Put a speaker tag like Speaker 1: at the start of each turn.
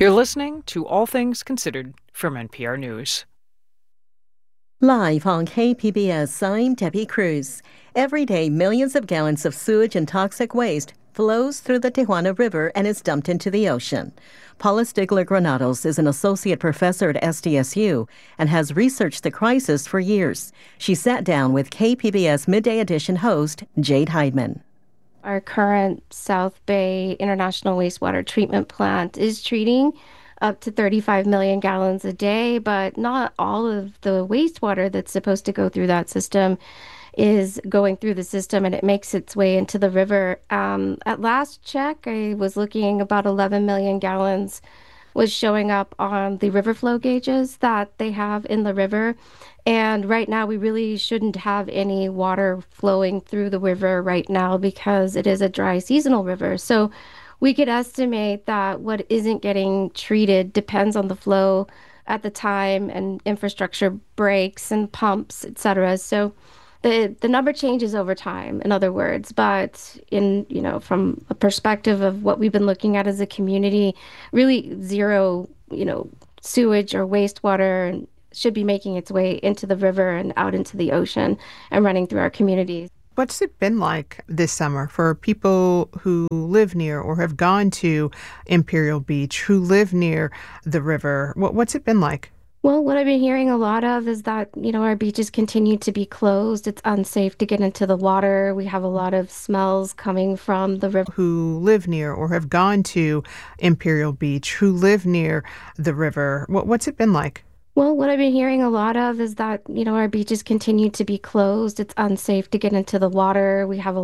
Speaker 1: You're listening to All Things Considered from NPR News.
Speaker 2: Live on KPBS, I'm Debbie Cruz. Every day, millions of gallons of sewage and toxic waste flows through the Tijuana River and is dumped into the ocean. Paula Stigler Granados is an associate professor at SDSU and has researched the crisis for years. She sat down with KPBS Midday Edition host Jade Heidman.
Speaker 3: Our current South Bay International Wastewater Treatment Plant is treating up to 35 million gallons a day, but not all of the wastewater that's supposed to go through that system is going through the system, and it makes its way into the river. At last check, I was looking about 11 million gallons was showing up on the river flow gauges that they have in the river. And right now, we really shouldn't have any water flowing through the river right now because it is a dry seasonal river. So we could estimate that what isn't getting treated depends on the flow at the time and infrastructure breaks and pumps, et cetera. So the number changes over time, in other words, but from a perspective of what we've been looking at as a community, really zero, sewage or wastewater should be making its way into the river and out into the ocean and running through our communities.
Speaker 4: What's it been like this summer for people who live near or have gone to Imperial Beach, who live near the river? What's it been like?
Speaker 3: Well, what I've been hearing a lot of is that, our beaches continue to be closed. It's unsafe to get into the water. We have a lot of smells coming from the river.
Speaker 4: Who live near or have gone to Imperial Beach, who live near the river? What's it been like?
Speaker 3: Well, what I've been hearing a lot of is that, our beaches continue to be closed. It's unsafe to get into the water. We have a